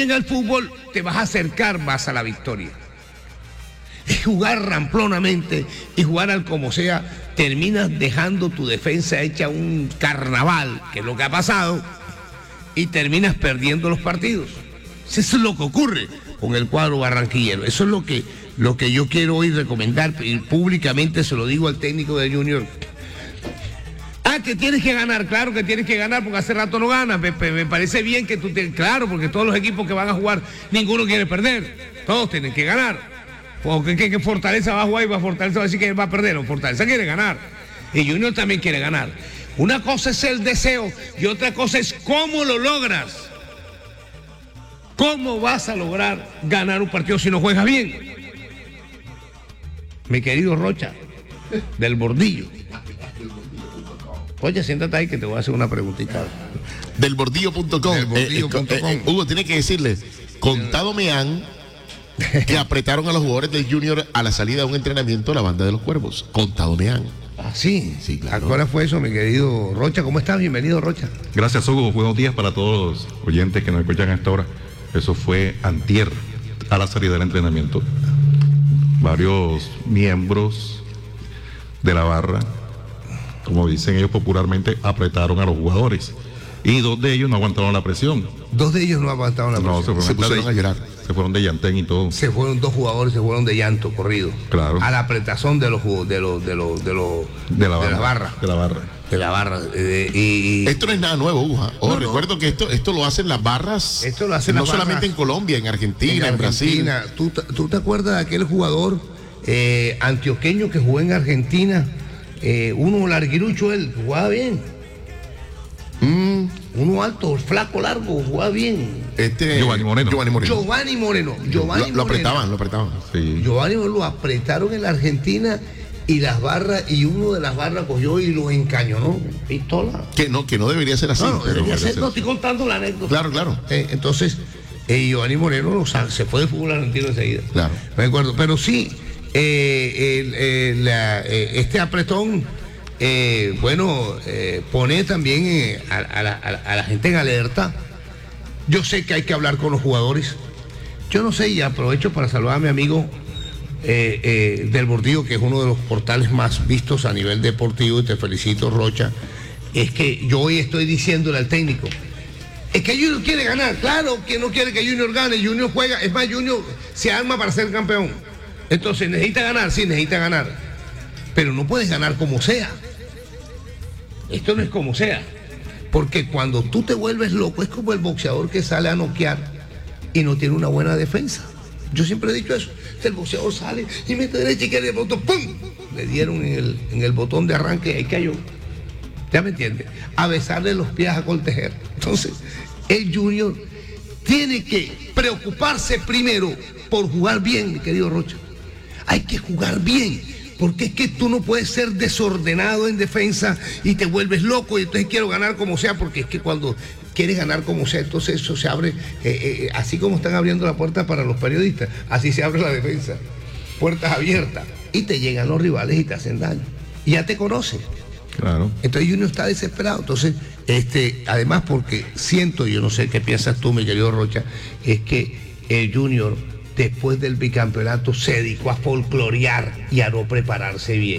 en el fútbol te vas a acercar más a la victoria. Es jugar ramplonamente y jugar al como sea, terminas dejando tu defensa hecha un carnaval, que es lo que ha pasado, y terminas perdiendo los partidos. Eso es lo que ocurre con el cuadro barranquillero. Eso es lo que yo quiero hoy recomendar, y públicamente se lo digo al técnico de Junior. Que tienes que ganar, claro que tienes que ganar, porque hace rato no ganas. Me parece bien que claro, porque todos los equipos que van a jugar, ninguno quiere perder, todos tienen que ganar. Porque que Fortaleza va a jugar y Fortaleza va a decir que va a perder, o Fortaleza quiere ganar, y Junior también quiere ganar. Una cosa es el deseo y otra cosa es cómo lo logras. ¿Cómo vas a lograr ganar un partido si no juegas bien? Mi querido Rocha, del Bordillo. Oye, siéntate ahí que te voy a hacer una preguntita. Delbordillo.com. Hugo, tiene que decirle, contado me han que apretaron a los jugadores del Junior a la salida de un entrenamiento de la banda de los Cuervos. Contado me han. Ah, sí. Sí, claro. ¿A qué hora fue eso, mi querido Rocha? ¿Cómo estás? Bienvenido, Rocha. Gracias, Hugo. Buenos días para todos los oyentes que nos escuchan a esta hora. Eso fue antier, a la salida del entrenamiento. Varios miembros de la barra, como dicen ellos popularmente, apretaron a los jugadores. Y 2 de ellos no aguantaron la presión. 2 de ellos no aguantaron la presión. Se pusieron a llorar. Se fueron de llantén y todo. Se fueron 2 jugadores, se fueron de llanto, corrido. Claro. A la apretazón de la barra. De la barra. Esto no es nada nuevo, Hugo. Recuerdo que esto lo hacen las barras. Esto lo hacen no las solamente barras, en Colombia, en Argentina, en Brasil. ¿Tú te acuerdas de aquel jugador antioqueño que jugó en Argentina? Uno larguirucho, él jugaba bien. Uno alto, flaco, largo, jugaba bien. Giovanni Moreno. Lo apretaban. Sí. Giovanni Moreno lo apretaron en la Argentina y las barras, y uno de las barras cogió y lo encañonó. Pistola. Que no debería ser así. No estoy contando la anécdota. Claro. Entonces, Giovanni Moreno se fue del fútbol argentino enseguida. Claro. Me acuerdo. Pero sí, este apretón, pone también a la gente en alerta. Yo sé que hay que hablar con los jugadores. Yo no sé, y aprovecho para saludar a mi amigo del Bordillo, que es uno de los portales más vistos a nivel deportivo, y te felicito, Rocha. Es que yo hoy estoy diciéndole al técnico, es que Junior quiere ganar. Claro que no quiere que Junior gane. Junior juega, es más, Junior se arma para ser campeón. Entonces necesita ganar, sí, necesita ganar, pero no puedes ganar como sea. Esto no es como sea, porque cuando tú te vuelves loco es como el boxeador que sale a noquear y no tiene una buena defensa. Yo siempre he dicho eso. El boxeador sale y mete derecha y que de pronto ¡pum! Le dieron en el botón de arranque y ahí cayó. ¿Ya me entiendes? A besarle los pies a Coltejer. Entonces, el Junior tiene que preocuparse primero por jugar bien, mi querido Rocha. Hay que jugar bien, porque es que tú no puedes ser desordenado en defensa y te vuelves loco y entonces quiero ganar como sea, porque es que cuando quieres ganar como sea, entonces eso se abre, así como están abriendo la puerta para los periodistas, así se abre la defensa, puertas abiertas, y te llegan los rivales y te hacen daño, y ya te conocen. Claro. Entonces Junior está desesperado. Entonces, además, porque siento, yo no sé qué piensas tú, mi querido Rocha, es que el Junior, después del bicampeonato, se dedicó a folclorear y a no prepararse bien.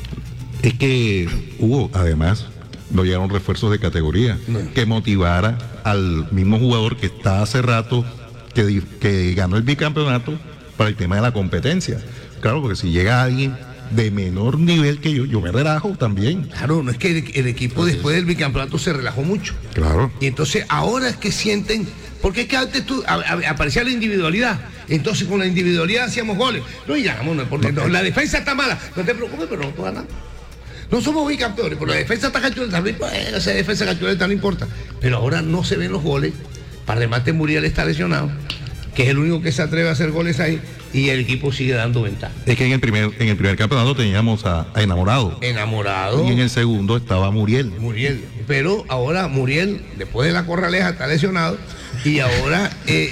Es que hubo, además, no llegaron refuerzos de categoría que motivara al mismo jugador que está hace rato, que ganó el bicampeonato, para el tema de la competencia. Claro, porque si llega alguien de menor nivel que yo me relajo también. Claro, no es que el equipo después del bicampeonato se relajó mucho. Claro. Y entonces ahora es que sienten, porque es que antes aparecía la individualidad, entonces con la individualidad hacíamos goles. No, y ganamos, porque la defensa está mala. No te preocupes, pero nosotros ganamos. No somos bicampeones, pero la defensa está cachuleta, esa defensa cachuleta no importa. Pero ahora no se ven los goles. Para remate, Muriel está lesionado, que es el único que se atreve a hacer goles ahí, y el equipo sigue dando ventaja. Es que en el primer campeonato teníamos a Enamorado. Y en el segundo estaba Muriel. Pero ahora Muriel, después de la Corraleja, está lesionado, y ahora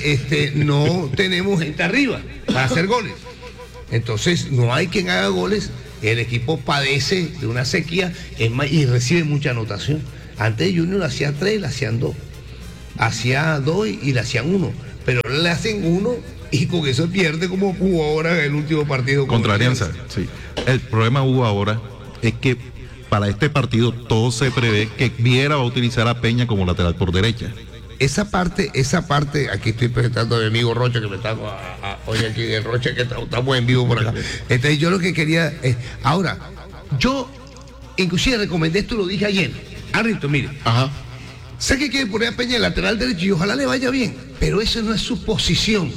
no tenemos gente arriba para hacer goles. Entonces no hay quien haga goles. El equipo padece de una sequía y recibe mucha anotación. Antes Junior hacía 3, le hacían 2. Hacía 2 y le hacían 1. pero le hacen uno y con eso pierde como jugó ahora en el último partido. Contra Alianza, sí. El problema Hugo ahora es que para este partido todo se prevé que Viera va a utilizar a Peña como lateral por derecha. Esa parte, aquí estoy presentando a mi amigo Rocha, que me está, oye aquí el Rocha, que estamos en vivo por acá. Entonces yo lo que quería, ahora, yo inclusive recomendé, esto lo dije ayer, Arlito, mire, sé que quiere poner a Peña en lateral derecho y ojalá le vaya bien, pero esa no es su posición.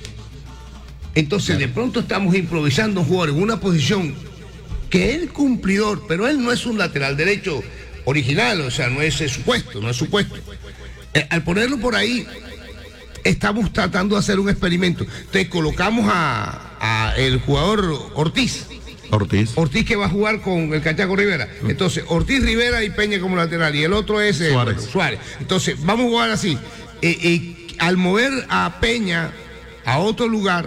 Entonces de pronto estamos improvisando un jugador en una posición que es cumplidor, pero él no es un lateral derecho original, o sea, no es su puesto. Al ponerlo por ahí, estamos tratando de hacer un experimento. Entonces colocamos a el jugador Ortiz, que va a jugar con el Cachaco Rivera. Entonces, Ortiz, Rivera y Peña como lateral. Y el otro es Suárez. Entonces, vamos a jugar así. Al mover a Peña a otro lugar,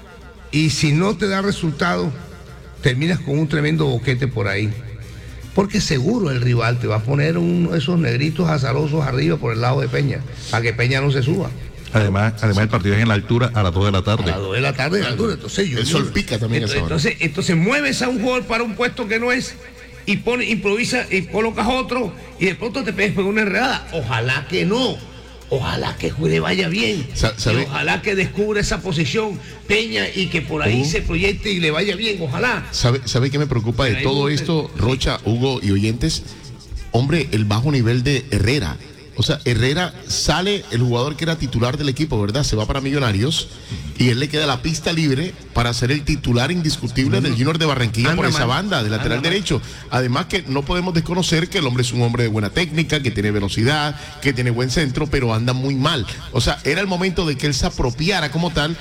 y si no te da resultado, terminas con un tremendo boquete por ahí. Porque seguro el rival te va a poner uno de esos negritos azarosos arriba por el lado de Peña, para que Peña no se suba. Además el partido es en la altura a las 2 de la tarde. A las 2 de la tarde en la altura. Entonces, el sol pica también. Entonces mueves a un jugador para un puesto que no es, y improvisa y colocas otro, y de pronto te pegas por una enredada. Ojalá que no. Ojalá que le vaya bien. Y ojalá que descubra esa posición Peña y que por ahí se proyecte y le vaya bien. Ojalá. ¿Sabe qué me preocupa de todo esto, Rocha, Hugo y oyentes? Hombre, el bajo nivel de Herrera. O sea, Herrera sale, el jugador que era titular del equipo, ¿verdad? Se va para Millonarios y él le queda la pista libre para ser el titular indiscutible del Junior de Barranquilla por esa banda de lateral derecho. Además que no podemos desconocer que el hombre es un hombre de buena técnica, que tiene velocidad, que tiene buen centro, pero anda muy mal. O sea, era el momento de que él se apropiara como tal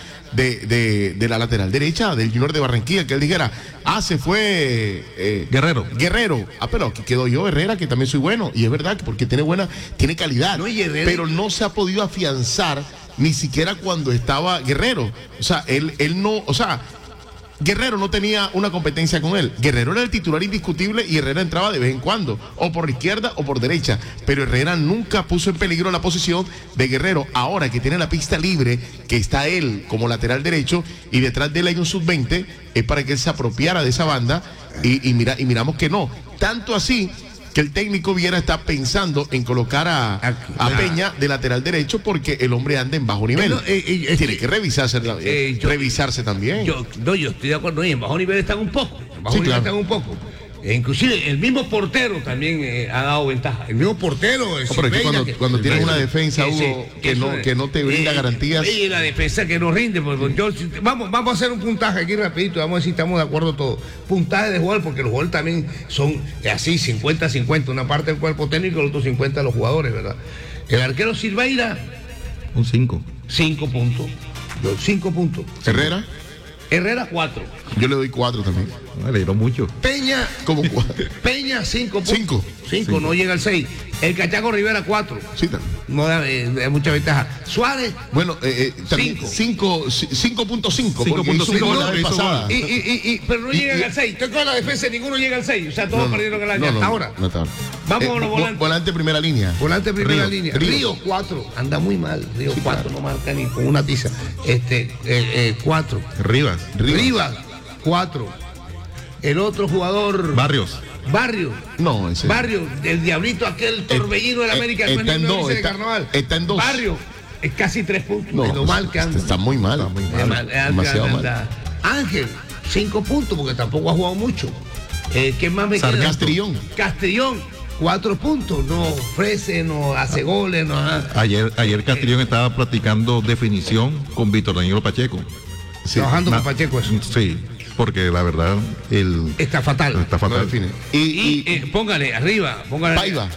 de la lateral derecha del Junior de Barranquilla, que él dijera, se fue Guerrero, pero aquí quedo yo, Herrera, que también soy bueno, y es verdad, porque tiene calidad, pero no se ha podido afianzar ni siquiera cuando estaba Guerrero. O sea, él no, o sea, Guerrero no tenía una competencia con él. Guerrero era el titular indiscutible y Herrera entraba de vez en cuando, o por izquierda o por derecha, pero Herrera nunca puso en peligro la posición de Guerrero. Ahora que tiene la pista libre, que está él como lateral derecho y detrás de él hay un sub-20, es para que él se apropiara de esa banda y miramos que no. Tanto así que el técnico Viera está pensando en colocar a Peña de lateral derecho porque el hombre anda en bajo nivel. Tiene que revisarse también. Yo estoy de acuerdo, y en bajo nivel están un poco. Inclusive el mismo portero también ha dado ventaja. El mismo portero. Cuando tienes una defensa, Hugo, que no te brinda garantías. Y la defensa que no rinde. Vamos a hacer un puntaje aquí rapidito. Vamos a ver si estamos de acuerdo todos. Puntaje de jugador, porque los jugadores también son así, 50-50. Una parte del cuerpo técnico, el otro 50 los jugadores, ¿verdad? El arquero Silveira. Un 5. 5 puntos. 5 puntos. Herrera 4. Yo le doy 4 también. Le dieron mucho. Peña, como 4. Peña 5 puntos. 5, no llega al 6. El Cachaco Rivera 4. Sí, también. No da mucha ventaja. Suárez. Bueno, 5.5. 5.5 la vez pasada. Pero no llegan al 6. Toda la defensa, ninguno llega al 6. O sea, todos perdieron el año. Hasta ahora. Vamos a los volantes. Volante primera línea. Río 4. Anda muy mal. Río 4 no marca ni con una tiza. 4. Rivas 4. El otro jugador. Barrios. No, ese. Barrios, el diablito, aquel torbellino de la América. Está en 2. Está en 2. Barrios, es casi 3 puntos. No, lo mal que anda. Está muy mal. Demasiado mal. Ángel, 5 puntos, porque tampoco ha jugado mucho. ¿Qué más me queda? Castellón, 4 puntos. No ofrece, no hace goles, no. Ayer Castellón estaba practicando definición con Víctor Daniel Pacheco. Sí, trabajando con Pacheco eso. Sí. Porque la verdad, está fatal. No define. Póngale arriba. Paiva.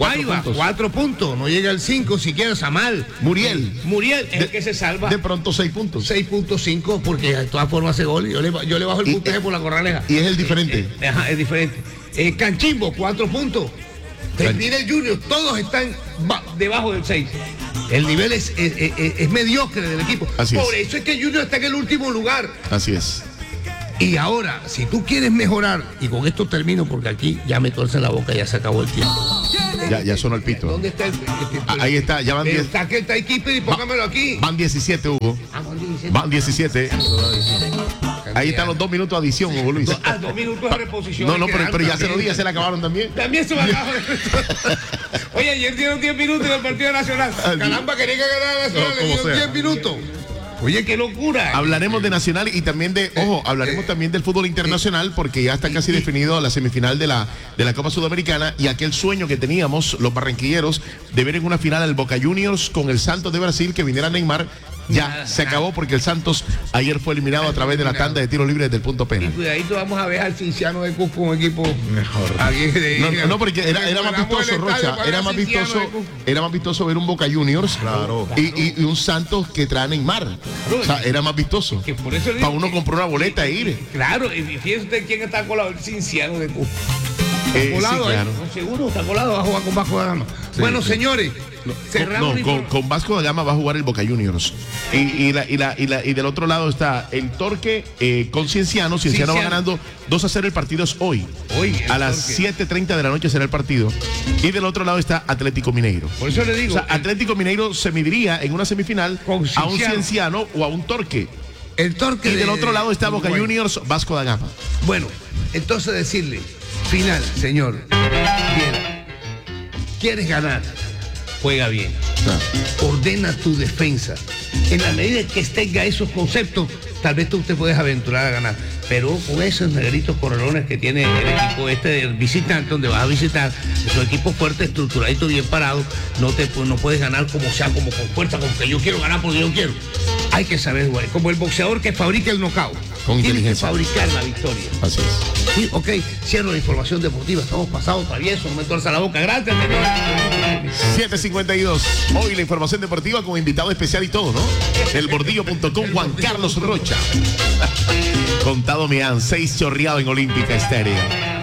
4 puntos. No llega al 5 siquiera, está mal. Muriel es el que se salva. De pronto 6 puntos. 6.5 porque de todas formas hace gol. Yo le bajo el puntaje por la corraleja. Y es el diferente. Es diferente. Canchimbo, 4 puntos. Mira el Junior, todos están debajo del 6. El nivel es mediocre del equipo. Por eso es que el Junior está en el último lugar. Así es. Y ahora, si tú quieres mejorar, y con esto termino porque aquí ya me torce la boca, ya se acabó el tiempo. Ya sonó el pito. ¿Dónde está el Ahí está, ya van 10. Saque el timekeeper y póngamelo aquí. Van 17, Hugo. Van 17. Ahí están los 2 minutos de adición, Hugo Luis. 2 minutos de reposición. No, pero ya se le acabaron también. También se me acabaron. Oye, ayer dieron 10 minutos en el Partido Nacional. Caramba, quería que ganara Nacional, le dieron 10 minutos. Oye, qué locura. Hablaremos de Nacional y también hablaremos también del fútbol internacional, porque ya está casi definido la semifinal de la Copa Sudamericana, y aquel sueño que teníamos los barranquilleros de ver en una final al Boca Juniors con el Santos de Brasil, que viniera Neymar. Ya se acabó, porque el Santos ayer fue eliminado a través de la tanda de tiros libres desde el punto penal. Y cuidadito, vamos a ver al Cinciano de Cusco, un equipo mejor. No, porque era más vistoso, Rocha. Era más vistoso ver un Boca Juniors, claro, y un Santos que trae a Neymar. Claro, o sea, era más vistoso. Que por eso para uno comprar una boleta e ir. Claro, y fíjense usted quién está colado, el Cinciano de Cusco. Colado, sí, claro. Seguro está colado, va a jugar con Vasco da Gama. Sí, bueno, sí, señores, con Vasco da Gama va a jugar el Boca Juniors. Y del otro lado está el Torque con Cienciano. Cienciano va ganando 2-0. El partido es hoy a las 7:30 de la noche será el partido. Y del otro lado está Atlético Mineiro. Por eso le digo, o sea, Atlético Mineiro se mediría en una semifinal a un Cienciano o a un Torque. El Torque. Y del otro lado está Boca Juniors, Vasco da Gama. Bueno, entonces decirle, final, señor. Bien. ¿Quieres ganar? Juega bien. Ordena tu defensa. En la medida que tenga esos conceptos, tal vez tú te puedes aventurar a ganar. Pero con esos negritos correlones que tiene el equipo del visitante, donde vas a visitar, es un equipo fuerte, estructuradito, bien parado, no puedes ganar como sea, como con fuerza, como que yo quiero ganar porque yo quiero. Hay que saber jugar, como el boxeador que fabrica el knockout. Con Tienes que inteligencia. fabricar la victoria. Así es. Sí, ok, cierro la información deportiva. Estamos pasados traviesos, no me tuerza la boca. Gracias, señor. 7:52. Hoy la información deportiva con invitado especial y todo, ¿no? Elbordillo.com, Juan Carlos Rocha. Contado Meán, 6 chorreado en Olímpica Estéreo.